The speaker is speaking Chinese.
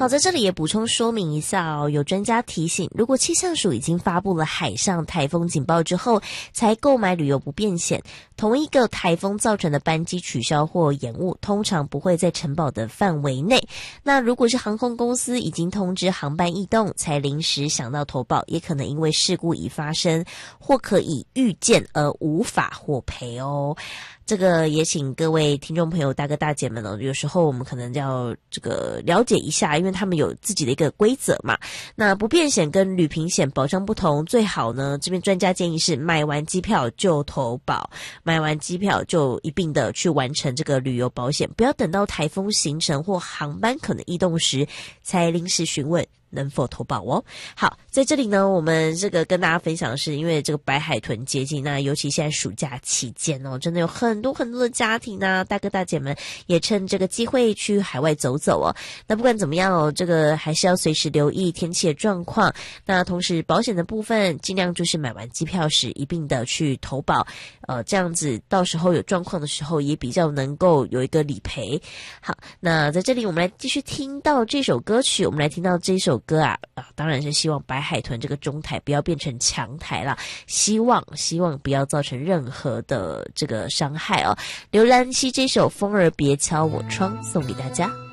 好，在这里也补充说明一下哦，有专家提醒，如果气象署已经发布了海上台风警报之后才购买旅游不便险，同一个台风造成的班机取消或延误，通常不会在承保的范围内。那如果是航空公司已经通知航班异动才临时想到投保，也可能因为事故已发生或可以预见而无法获赔哦。这个也请各位听众朋友大哥大姐们有时候我们可能要这个了解一下，因为他们有自己的一个规则嘛。那不便险跟旅平险保障不同，最好呢这边专家建议是买完机票就投保，买完机票就一并的去完成这个旅游保险，不要等到台风行程或航班可能异动时才临时询问能否投保哦。好，在这里呢，我们这个跟大家分享的是，因为这个白海豚接近，那尤其现在暑假期间哦，真的有很多很多的家庭啊，大哥大姐们也趁这个机会去海外走走哦。那不管怎么样哦，这个还是要随时留意天气的状况。那同时保险的部分，尽量就是买完机票时一并的去投保，这样子到时候有状况的时候也比较能够有一个理赔。好，那在这里我们来继续听到这首歌曲，我们来听到这首歌啊，当然是希望白海豚这个中台不要变成强台啦，希望不要造成任何的这个伤害哦。刘兰希这首《风儿别敲我窗》送给大家。